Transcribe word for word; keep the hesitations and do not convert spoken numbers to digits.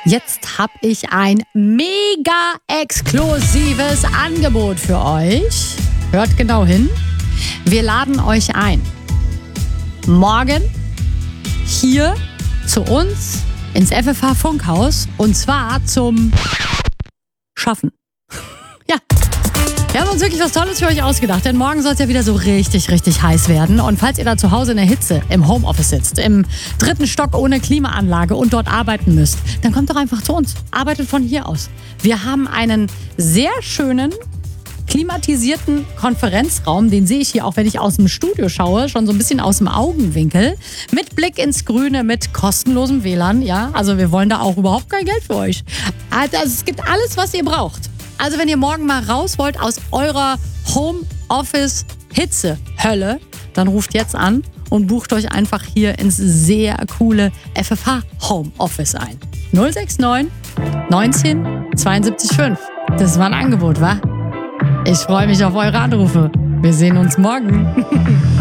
Jetzt habe ich ein mega exklusives Angebot für euch. Hört genau hin. Wir laden euch ein. Morgen hier zu uns ins F F H-Funkhaus und zwar zum Schaffen. Ja. Wir haben uns wirklich was Tolles für euch ausgedacht, denn morgen soll es ja wieder so richtig, richtig heiß werden. Und falls ihr da zu Hause in der Hitze im Homeoffice sitzt, im dritten Stock ohne Klimaanlage und dort arbeiten müsst, dann kommt doch einfach zu uns. Arbeitet von hier aus. Wir haben einen sehr schönen, klimatisierten Konferenzraum, den sehe ich hier auch, wenn ich aus dem Studio schaue, schon so ein bisschen aus dem Augenwinkel, mit Blick ins Grüne, mit kostenlosem W L A N, ja, also wir wollen da auch überhaupt kein Geld für euch. Also es gibt alles, was ihr braucht. Also wenn ihr morgen mal raus wollt aus eurer Homeoffice-Hitze-Hölle, dann ruft jetzt an und bucht euch einfach hier ins sehr coole F F H-Homeoffice ein. null sechs neun neunzehn zweiundsiebzig fünf. Das war ein Angebot, wa? Ich freue mich auf eure Anrufe. Wir sehen uns morgen.